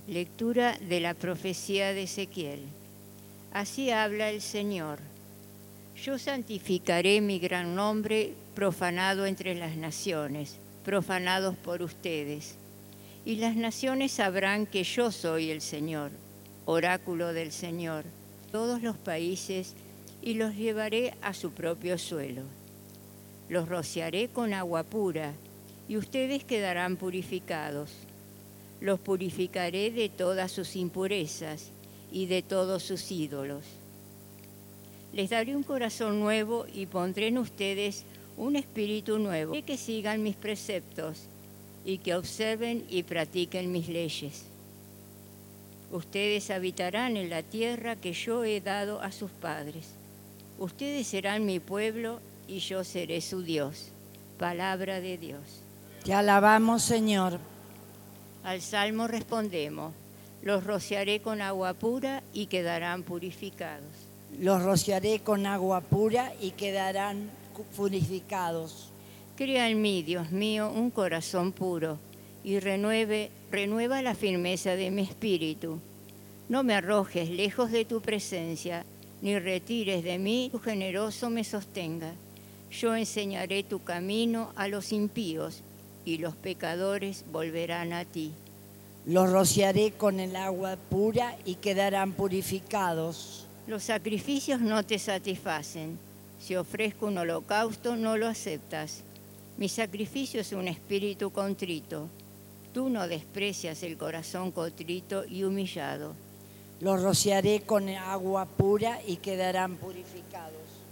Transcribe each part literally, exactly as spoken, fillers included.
Lectura de la profecía de Ezequiel. Así habla el Señor. Yo santificaré mi gran nombre profanado entre las naciones, profanados por ustedes. Y las naciones sabrán que yo soy el Señor, oráculo del Señor, todos los países, y los llevaré a su propio suelo. Los rociaré con agua pura, y ustedes quedarán purificados. Los purificaré de todas sus impurezas y de todos sus ídolos. Les daré un corazón nuevo y pondré en ustedes un espíritu nuevo. Haré que sigan mis preceptos y que observen y practiquen mis leyes. Ustedes habitarán en la tierra que yo he dado a sus padres. Ustedes serán mi pueblo y yo seré su Dios. Palabra de Dios. Te alabamos, Señor. Al salmo respondemos: los rociaré con agua pura y quedarán purificados. Los rociaré con agua pura y quedarán purificados. Crea en mí, Dios mío, un corazón puro y renueve, renueva la firmeza de mi espíritu. No me arrojes lejos de tu presencia, ni retires de mí tu generoso me sostenga. Yo enseñaré tu camino a los impíos, y los pecadores volverán a ti. Los rociaré con el agua pura y quedarán purificados. Los sacrificios no te satisfacen. Si ofrezco un holocausto, no lo aceptas. Mi sacrificio es un espíritu contrito. Tú no desprecias el corazón contrito y humillado. Los rociaré con agua pura y quedarán purificados.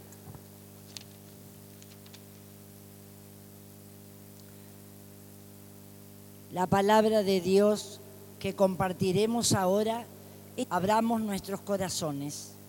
La palabra de Dios que compartiremos ahora, abramos nuestros corazones.